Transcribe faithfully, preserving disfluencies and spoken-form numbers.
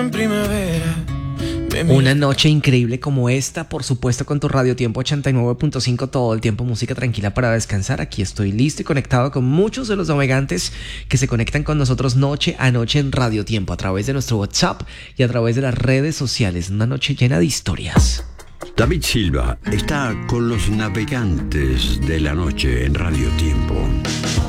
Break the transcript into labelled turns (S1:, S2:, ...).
S1: primavera.
S2: Una noche increíble como esta, por supuesto, con tu Radio Tiempo ochenta y nueve punto cinco, todo el tiempo música tranquila para descansar. Aquí estoy listo y conectado con muchos de los navegantes que se conectan con nosotros noche a noche en Radio Tiempo, a través de nuestro WhatsApp y a través de las redes sociales. Una noche llena de historias.
S3: David Silva está con los navegantes de la noche en Radio Tiempo.